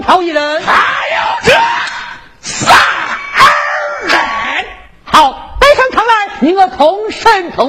好一人， 还有这3人。 好，带上堂来，你我同审同。